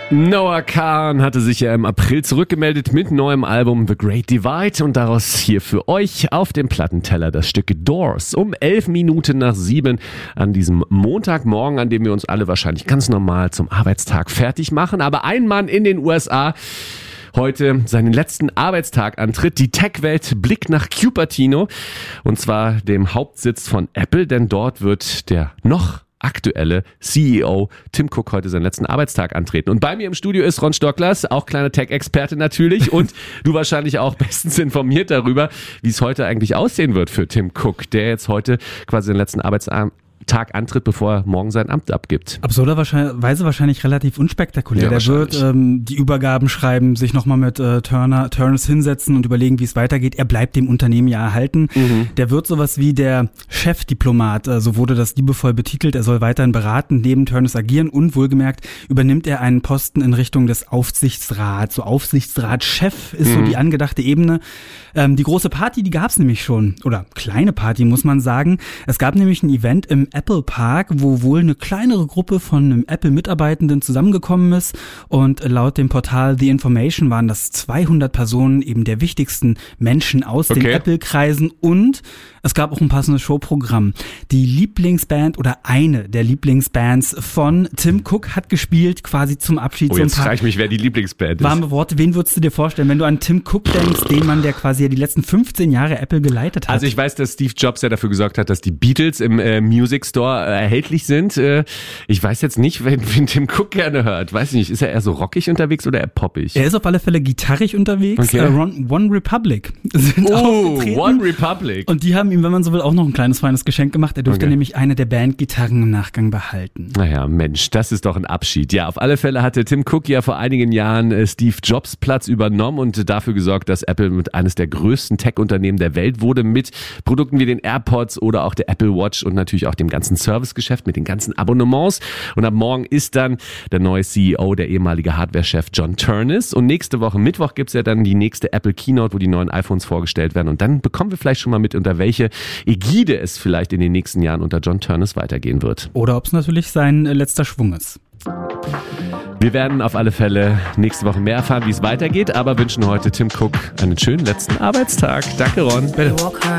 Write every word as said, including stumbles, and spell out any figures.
Noah Kahan hatte sich ja im April zurückgemeldet mit neuem Album The Great Divide und daraus hier für euch auf dem Plattenteller das Stück Doors um elf Minuten nach sieben an diesem Montagmorgen, an dem wir uns alle wahrscheinlich ganz normal zum Arbeitstag fertig machen. Aber ein Mann in den U S A heute seinen letzten Arbeitstag antritt. Die Tech-Welt blickt nach Cupertino und zwar dem Hauptsitz von Apple, denn dort wird der noch aktuelle C E O Tim Cook heute seinen letzten Arbeitstag antreten. Und bei mir im Studio ist Ron Stocklers, auch kleiner Tech-Experte natürlich und du wahrscheinlich auch bestens informiert darüber, wie es heute eigentlich aussehen wird für Tim Cook, der jetzt heute quasi seinen letzten Arbeitstag Tag antritt, bevor er morgen sein Amt abgibt. Absurderweise wahrscheinlich relativ unspektakulär. Ja, der wird ähm, die Übergaben schreiben, sich nochmal mit äh, Turner, Turners hinsetzen und überlegen, wie es weitergeht. Er bleibt dem Unternehmen ja erhalten. Mhm. Der wird sowas wie der Chefdiplomat, äh, so wurde das liebevoll betitelt. Er soll weiterhin beraten, neben Turners agieren und wohlgemerkt übernimmt er einen Posten in Richtung des Aufsichtsrats. So Aufsichtsratschef ist mhm. so die angedachte Ebene. Ähm, die große Party, die gab es nämlich schon. Oder kleine Party, muss man sagen. Es gab nämlich ein Event im Apple Park, wo wohl eine kleinere Gruppe von einem Apple-Mitarbeitenden zusammengekommen ist und laut dem Portal The Information waren das zweihundert Personen, eben der wichtigsten Menschen aus okay. den Apple-Kreisen und es gab auch ein passendes Showprogramm. Die Lieblingsband oder eine der Lieblingsbands von Tim Cook hat gespielt, quasi zum Abschied. Oh, jetzt frage ich mich, wer die Lieblingsband ist. Warme Worte, wen würdest du dir vorstellen, wenn du an Tim Cook denkst, den Mann, der quasi ja die letzten fünfzehn Jahre Apple geleitet hat? Also ich weiß, dass Steve Jobs ja dafür gesorgt hat, dass die Beatles im äh, Music Store äh, erhältlich sind. Äh, ich weiß jetzt nicht, wen, wen Tim Cook gerne hört. Weiß ich nicht, ist er eher so rockig unterwegs oder eher poppig? Er ist auf alle Fälle gitarrig unterwegs. Okay. Äh, One Republic sind oh, aufgetreten. One Republic. Und die haben ihm, wenn man so will, auch noch ein kleines feines Geschenk gemacht. Er durfte okay. nämlich eine der Bandgitarren im Nachgang behalten. Naja, Mensch, das ist doch ein Abschied. Ja, auf alle Fälle hatte Tim Cook ja vor einigen Jahren äh, Steve Jobs Platz übernommen und dafür gesorgt, dass Apple mit eines der größten Tech-Unternehmen der Welt wurde, mit Produkten wie den AirPods oder auch der Apple Watch und natürlich auch dem ganzen Servicegeschäft mit den ganzen Abonnements. Und ab morgen ist dann der neue C E O, der ehemalige Hardware-Chef John Ternus. Und nächste Woche Mittwoch gibt's ja dann die nächste Apple Keynote, wo die neuen iPhones vorgestellt werden. Und dann bekommen wir vielleicht schon mal mit, unter welche Ägide es vielleicht in den nächsten Jahren unter John Ternus weitergehen wird. Oder ob es natürlich sein letzter Schwung ist. Wir werden auf alle Fälle nächste Woche mehr erfahren, wie es weitergeht, aber wünschen heute Tim Cook einen schönen letzten Arbeitstag. Danke, Ron. Bitte.